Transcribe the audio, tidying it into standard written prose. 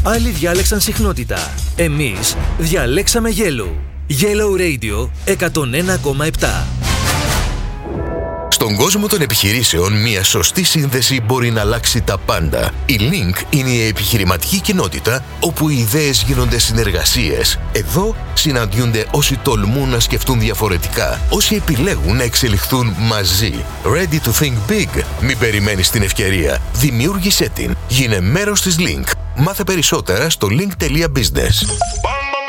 Άλλοι διάλεξαν συχνότητα. Εμείς διαλέξαμε Yellow. Yellow Radio 101,7. Στον κόσμο των επιχειρήσεων, μια σωστή σύνδεση μπορεί να αλλάξει τα πάντα. Η Link είναι η επιχειρηματική κοινότητα όπου οι ιδέες γίνονται συνεργασίες. Εδώ συναντιούνται όσοι τολμούν να σκεφτούν διαφορετικά, όσοι επιλέγουν να εξελιχθούν μαζί. Ready to think big. Μην περιμένεις την ευκαιρία. Δημιούργησέ την. Γίνε μέρος της Link. Μάθε περισσότερα στο link.business.